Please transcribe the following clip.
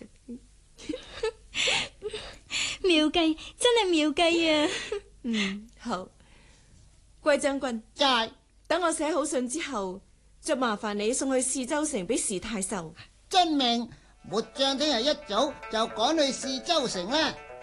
妙計，真係妙計啊！ 好，貴將軍， 在等我寫好信之後，就麻煩你送去泗州城俾時太守。 遵命，末將聽日一早就趕去泗州城啦。